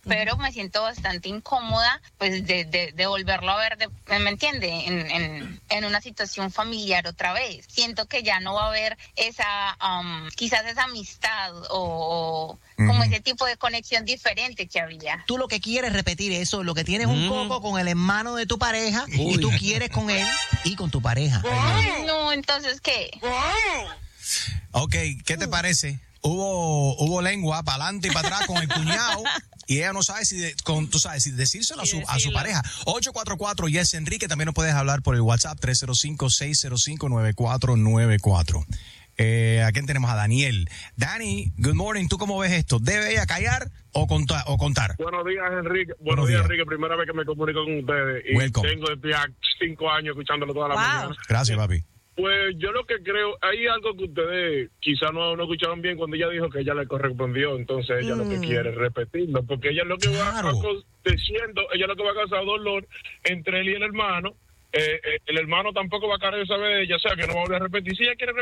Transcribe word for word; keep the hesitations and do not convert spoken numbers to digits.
pero me siento bastante incómoda, pues, de, de, de volverlo a ver, de, ¿me entiende? En, en, en una situación familiar otra vez. Siento que ya no va a haber esa, um, quizás esa amistad o, o como uh-huh. ese tipo de conexión diferente que había. Tú lo que quieres repetir eso, lo que tienes uh-huh. un coco con el hermano de tu pareja Uy. y tú quieres con él y con tu pareja. Ay, no, entonces, ¿qué? Ok, ¿qué te parece? Hubo hubo lengua para adelante y para atrás con el cuñado y ella no sabe si de, con, tú sabes si decírselo a su a su pareja. ocho cuatro cuatro Yes Enrique, también nos puedes hablar por el WhatsApp tres cero cinco, seis cero cinco, nueve cuatro nueve cuatro. Eh, ¿a quién tenemos? A Daniel. Dani, good morning. ¿Tú cómo ves esto? ¿Debe ella callar o contar? O contar? Buenos días, Enrique. Buenos, Buenos días, días, Enrique. Primera vez que me comunico con ustedes. Y Welcome. Tengo desde hace cinco años escuchándolo toda la wow. mañana. Gracias, papi. Pues yo lo que creo, hay algo que ustedes quizás no, no escucharon bien cuando ella dijo que ella le correspondió, entonces ella mm. lo que quiere es repetirlo, porque ella lo que claro. va aconteciendo, ella lo que va a causar dolor entre él y el hermano, eh, eh, el hermano tampoco va a querer saber de ella, o sea que no va a volver a repetir, si ella quiere